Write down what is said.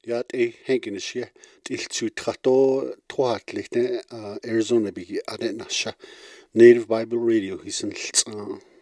Ja, Henkenisje, til trato troatlichte Arizona bigi adenasha Native Bible Radio, he's in